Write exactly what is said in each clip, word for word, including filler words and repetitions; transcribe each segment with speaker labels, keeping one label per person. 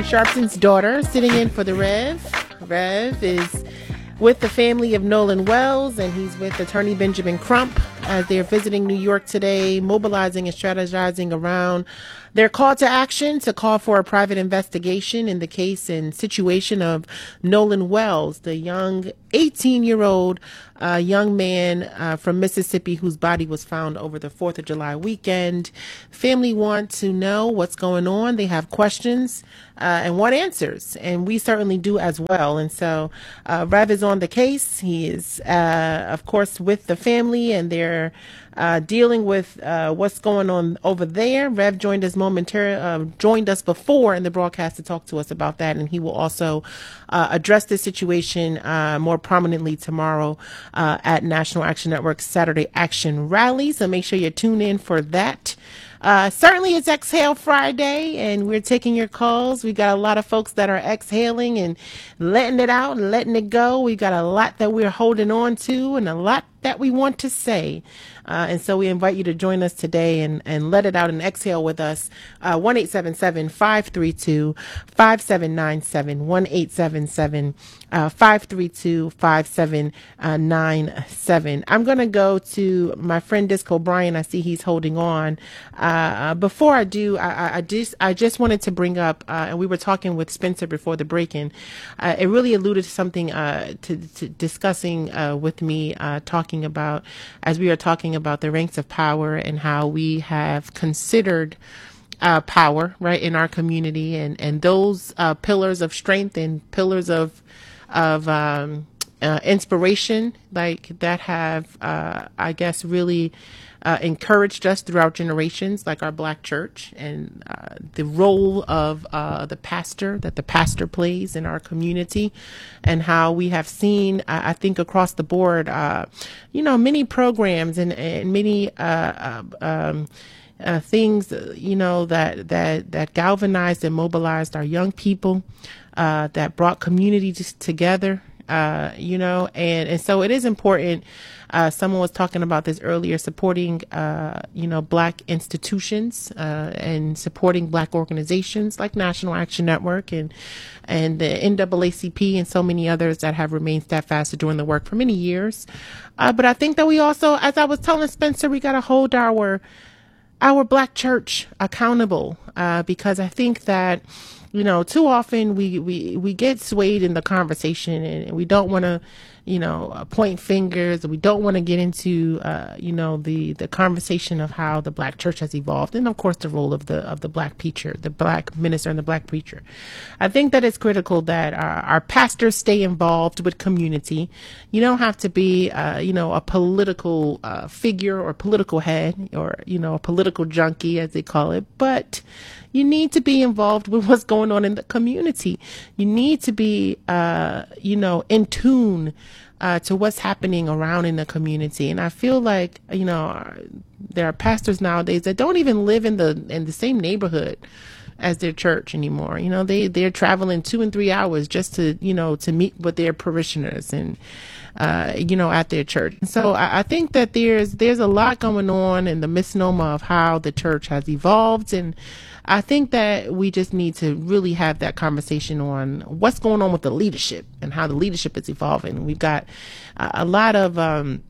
Speaker 1: Sharpton's daughter, sitting in for the Rev. Rev is with the family of Nolan Wells, and he's with attorney Benjamin Crump as they're visiting New York today, mobilizing and strategizing around their call to action to call for a private investigation in the case and situation of Nolan Wells, the young eighteen-year-old uh, young man uh, from Mississippi whose body was found over the fourth of July weekend. Family want to know what's going on. They have questions uh, and want answers, and we certainly do as well. And so uh, Rev is on the case. He is, uh, of course, with the family, and they're uh, dealing with uh, what's going on over there. Rev joined us momentarily, uh, joined us before in the broadcast to talk to us about that, and he will also uh, address this situation uh, more prominently tomorrow uh, at National Action Network's Saturday Action Rally. So make sure you tune in for that. Uh, certainly it's Exhale Friday, and we're taking your calls. We got a lot of folks that are exhaling and letting it out and letting it go. We got a lot that we're holding on to and a lot that we want to say. Uh, and so we invite you to join us today and, and let it out and exhale with us. Uh, one eight seven seven, five three two, five seven nine seven, one eight seven seven, five three two, five seven nine seven. I'm going to go to my friend Disco Brian. I see he's holding on. Uh, before I do, I, I just I just wanted to bring up, uh, and we were talking with Spencer before the break-in. Uh, it really alluded to something uh, to, to discussing uh, with me, uh, talking about, as we are talking about the ranks of power and how we have considered uh, power, right, in our community, and, and those uh, pillars of strength and pillars of of um, uh, inspiration, like that have, uh, I guess, really uh, encouraged us throughout generations, like our Black church, and uh, the role of uh, the pastor that the pastor plays in our community, and how we have seen, I, I think, across the board, uh, you know, many programs and, and many uh, uh, um, uh, things, you know, that that that galvanized and mobilized our young people, uh, that brought communities together. Uh, you know, and, and so it is important. Uh, someone was talking about this earlier, supporting, uh, you know, Black institutions, uh, and supporting Black organizations like National Action Network and, and the N double A C P and so many others that have remained steadfast doing the work for many years. Uh, but I think that we also, as I was telling Spencer, we got to hold our, our Black church accountable, uh, because I think that, you know, too often we, we, we get swayed in the conversation, and we don't want to, you know, uh, point fingers. We don't want to get into, uh, you know, the, the conversation of how the Black church has evolved. And of course, the role of the, of the Black preacher, the Black minister and the Black preacher. I think that it's critical that our, our pastors stay involved with community. You don't have to be, uh, you know, a political uh, figure or political head, or, you know, a political junkie, as they call it, but you need to be involved with what's going on in the community. You need to be, uh, you know, in tune uh, to what's happening around in the community. And I feel like, you know, there are pastors nowadays that don't even live in the in the same neighborhood as their church anymore. You know, they they're traveling two and three hours just to, you know, to meet with their parishioners and, uh, you know, at their church. So I, I think that there's there's a lot going on in the misnomer of how the church has evolved, and I think that we just need to really have that conversation on what's going on with the leadership and how the leadership is evolving. We've got uh, a lot of um,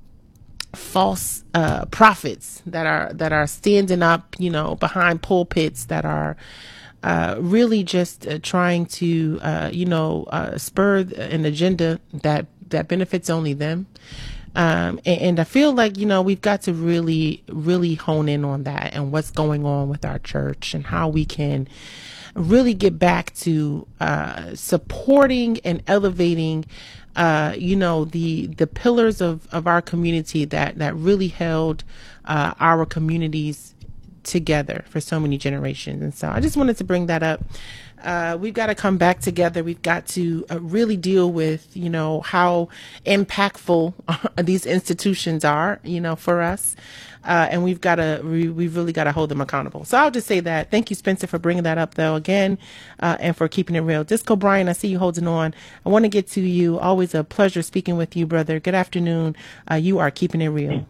Speaker 1: false uh, prophets that are that are standing up, you know, behind pulpits, that are uh, really just uh, trying to, uh, you know, uh, spur an agenda that that benefits only them. Um, and, and I feel like, you know, we've got to really, really hone in on that and what's going on with our church and how we can really get back to uh, supporting and elevating, uh, you know, the the pillars of, of our community that, that really held uh, our communities together for so many generations. And so I just wanted to bring that up. Uh, we've got to come back together. We've got to uh, really deal with, you know, how impactful these institutions are, you know, for us. Uh, and we've got to, we, we've really got to hold them accountable. So I'll just say that. Thank you, Spencer, for bringing that up, though, again, uh, and for keeping it real. Disco Brian, I see you holding on. I want to get to you. Always a pleasure speaking with you, brother. Good afternoon. Uh, you are keeping it real.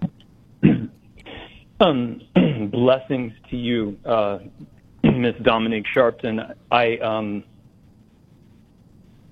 Speaker 2: Um, blessings to you, uh, Miss Dominique Sharpton. I, um,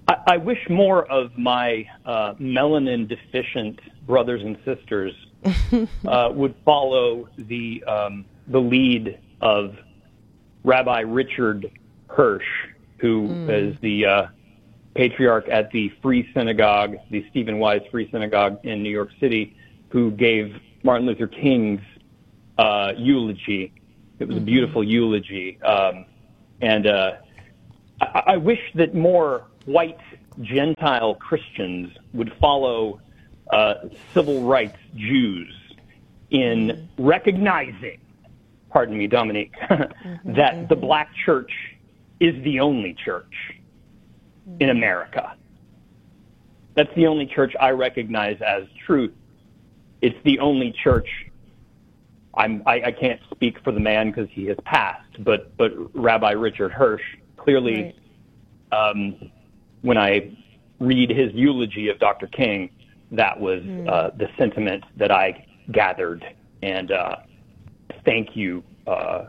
Speaker 2: I, I wish more of my uh, melanin-deficient brothers and sisters uh, would follow the um, the lead of Rabbi Richard Hirsch, who mm. is the uh, patriarch at the Free Synagogue, the Stephen Wise Free Synagogue in New York City, who gave Martin Luther King's uh, eulogy. It was mm-hmm. a beautiful eulogy. Um, and uh, I, I wish that more white Gentile Christians would follow uh, civil rights Jews in mm-hmm. recognizing, pardon me, Dominique, mm-hmm, that mm-hmm. the black church is the only church mm-hmm. in America. That's the only church I recognize as truth. It's the only church. I'm, I, I can't speak for the man because he has passed, but, but Rabbi Richard Hirsch, clearly, right. um, when I read his eulogy of Doctor King, that was mm. uh, the sentiment that I gathered. And uh, thank you, uh,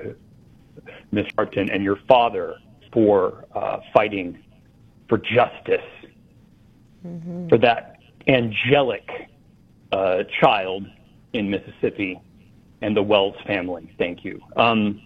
Speaker 2: Miz Sharpton, and your father for uh, fighting for justice mm-hmm. for that angelic uh, child in Mississippi and the Wells family. Thank you. Um,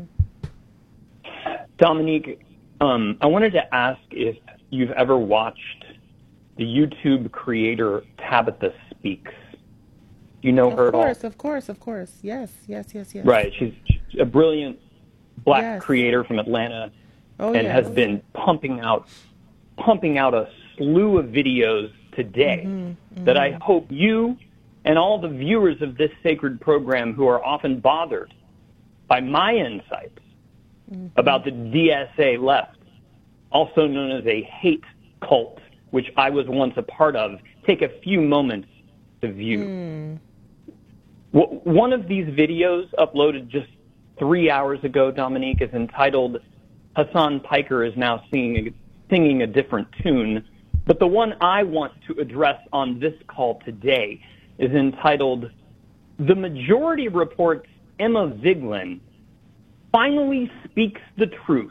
Speaker 2: mm-hmm. Dominique, um, I wanted to ask if you've ever watched the YouTube creator Tabitha Speaks. Do you know
Speaker 1: of
Speaker 2: her
Speaker 1: course,
Speaker 2: at all?
Speaker 1: Of course, of course. Yes, yes, yes, yes.
Speaker 2: Right. She's, she's a brilliant black
Speaker 1: yes.
Speaker 2: creator from Atlanta
Speaker 1: oh,
Speaker 2: and
Speaker 1: yes.
Speaker 2: has been pumping out pumping out a slew of videos today mm-hmm, mm-hmm. that I hope you and all the viewers of this sacred program who are often bothered by my insights mm-hmm. about the D S A left, also known as a hate cult, which I was once a part of, take a few moments to view. Mm. W- one of these videos uploaded just three hours ago, Dominique, is entitled Hassan Piker is Now Singing, singing a Different Tune. But the one I want to address on this call today is entitled The Majority Reports Emma Vigeland Finally Speaks the Truth.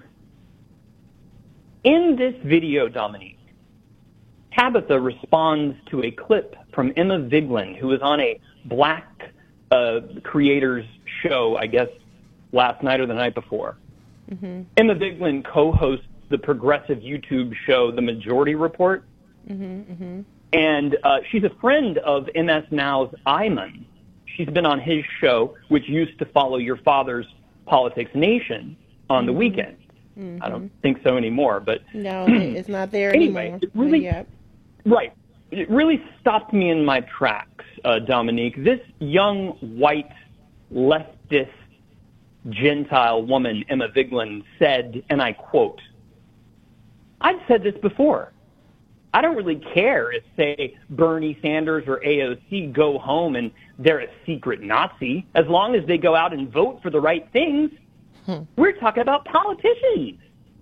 Speaker 2: In this video, Dominique, Tabitha responds to a clip from Emma Vigeland, who was on a black uh, creators show, I guess, last night or the night before. Mm-hmm. Emma Vigeland co-hosts the progressive YouTube show The Majority Report. Mm-hmm, mm-hmm. And uh, she's a friend of M S Now's Ayman. She's been on his show, which used to follow your father's Politics Nation on mm-hmm. the weekend. Mm-hmm. I don't think so anymore, but
Speaker 1: no, it's not there
Speaker 2: anyway,
Speaker 1: anymore.
Speaker 2: It really,
Speaker 1: yeah.
Speaker 2: right. It really stopped me in my tracks, uh, Dominique. This young, white, leftist, Gentile woman, Emma Vigeland, said, and I quote, "I've said this before. I don't really care if, say, Bernie Sanders or A O C go home and they're a secret Nazi, as long as they go out and vote for the right things. Hmm. We're talking about politicians."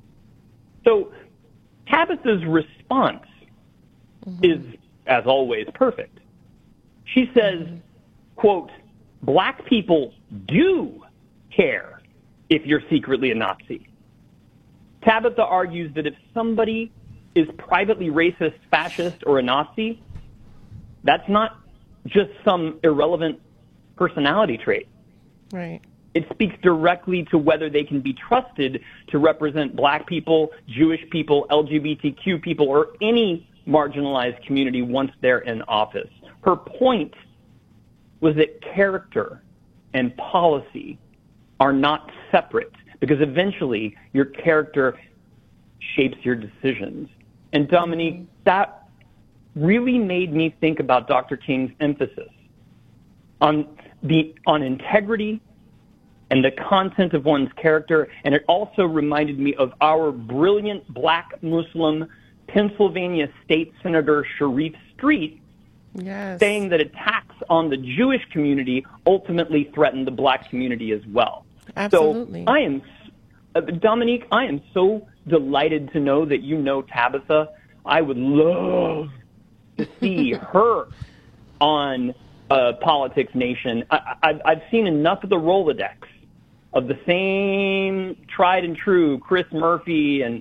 Speaker 2: So Tabitha's response mm-hmm. is, as always, perfect. She says, mm-hmm. quote, "Black people do care if you're secretly a Nazi." Tabitha argues that if somebody is privately racist, fascist, or a Nazi, that's not just some irrelevant personality trait.
Speaker 1: Right.
Speaker 2: It speaks directly to whether they can be trusted to represent black people, Jewish people, L G B T Q people, or any marginalized community once they're in office. Her point was that character and policy are not separate, because eventually your character shapes your decisions. And Dominique, mm-hmm. that really made me think about Doctor King's emphasis on the on integrity and the content of one's character, and it also reminded me of our brilliant black Muslim Pennsylvania State Senator Sharif Street
Speaker 1: yes.
Speaker 2: saying that attacks on the Jewish community ultimately threaten the black community as well.
Speaker 1: Absolutely.
Speaker 2: So I am, uh, Dominique, I am so delighted to know that you know Tabitha. I would love to see her on uh, Politics Nation. I, I, I've seen enough of the Rolodex of the same tried and true Chris Murphy and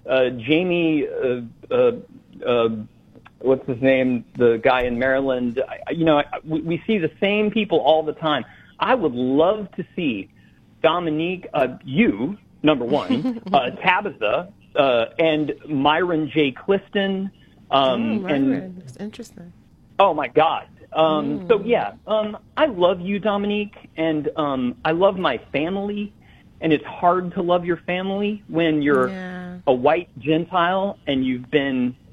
Speaker 2: uh, Jamie, uh, uh, uh, what's his name? The guy in Maryland. I, you know, I, we, we see the same people all the time. I would love to see Dominique, uh, you, number one, uh, Tabitha, uh, and Myron J. Clifton. Um,
Speaker 1: oh,
Speaker 2: and
Speaker 1: Myron. That's interesting.
Speaker 2: Oh, my God. Um,
Speaker 1: Mm.
Speaker 2: So, yeah, um, I love you, Dominique, and um, I love my family, and it's hard to love your family when you're
Speaker 1: Yeah.
Speaker 2: a white Gentile and you've been